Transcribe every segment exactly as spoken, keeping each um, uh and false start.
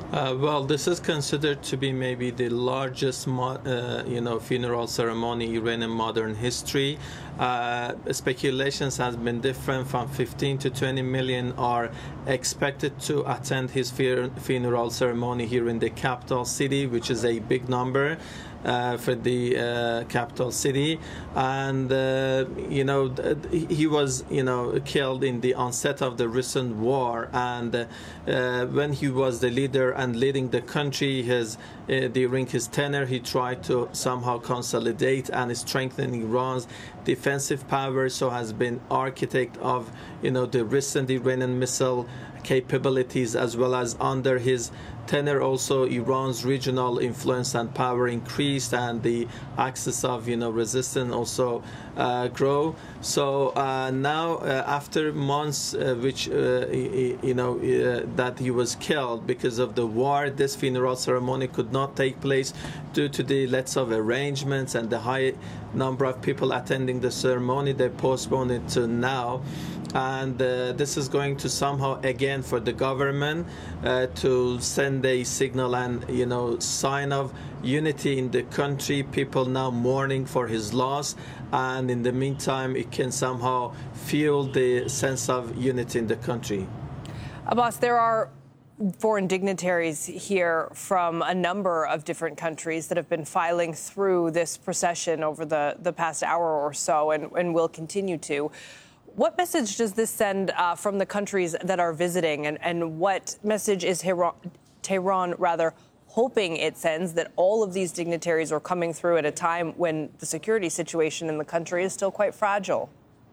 Uh, well, this is considered to be maybe the largest, mo- uh, you know, funeral ceremony in Iranian modern history. Uh, speculations has been different. From fifteen to twenty million are expected to attend his fer- funeral ceremony here in the capital city, which is a big number. Uh, for the uh, capital city, and uh, you know th- he was you know killed in the onset of the recent war, and uh, uh, when he was the leader and leading the country, his uh, during his tenure, he tried to somehow consolidate and strengthen Iran's defensive power. So has been architect of you know the recent Iranian missile capabilities, as well as under his tenure also Iran's regional influence and power increased, and the axis of you know resistance also uh, grow. So uh, now uh, after months uh, which uh, you know uh, that he was killed because of the war, this funeral ceremony could not take place due to the lots of arrangements and the high number of people attending the ceremony. They postponed it to now. And uh, this is going to somehow again for the government uh, to send a signal and you know sign of unity in the country. People now mourning for his loss, and in the meantime it can somehow fuel the sense of unity in the country. Abbas, there are foreign dignitaries here from a number of different countries that have been filing through this procession over the, the past hour or so, and, and will continue to. What message does this send uh, from the countries that are visiting, and, and what message is Tehran, Tehran rather hoping it sends that all of these dignitaries are coming through at a time when the security situation in the country is still quite fragile?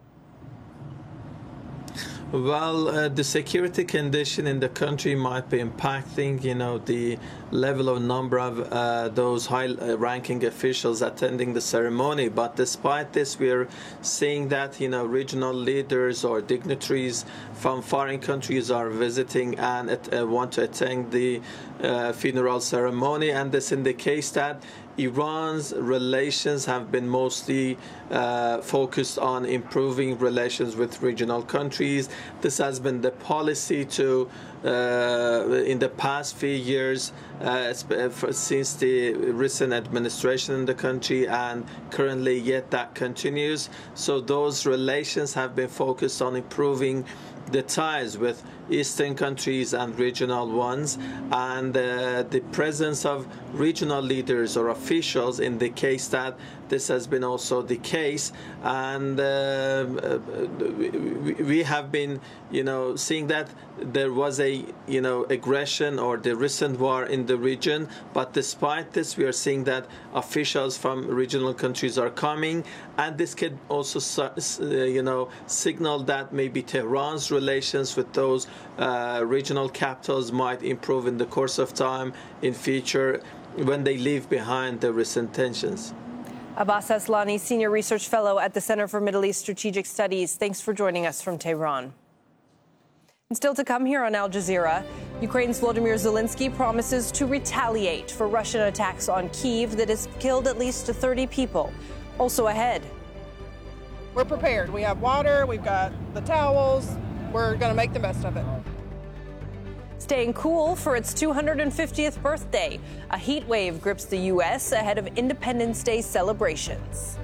Well, uh, the security condition in the country might be impacting, you know, the level of number of uh, those high-ranking officials attending the ceremony. But despite this, we're seeing that, you know, regional leaders or dignitaries from foreign countries are visiting and uh, want to attend the uh, funeral ceremony. And this indicates that Iran's relations have been mostly uh, focused on improving relations with regional countries. This has been the policy to uh, in the past few years uh, since the recent administration in the country, and currently yet that continues. So those relations have been focused on improving the ties with Eastern countries and regional ones, and uh, the presence of regional leaders or officials indicates that this has been also the case. And uh, we have been, you know, seeing that there was a, you know, aggression or the recent war in the region. But despite this, we are seeing that officials from regional countries are coming, and this could also, you know, signal that maybe Tehran's relations with those uh, regional capitals might improve in the course of time in future when they leave behind the recent tensions. Abbas Aslani, Senior Research Fellow at the Center for Middle East Strategic Studies, thanks for joining us from Tehran. And still to come here on Al Jazeera, Ukraine's Volodymyr Zelensky promises to retaliate for Russian attacks on Kyiv that has killed at least thirty people. Also ahead. We're prepared. We have water, we've got the towels. We're going to make the best of it. Staying cool for its two hundred fiftieth birthday. A heat wave grips the U S ahead of Independence Day celebrations.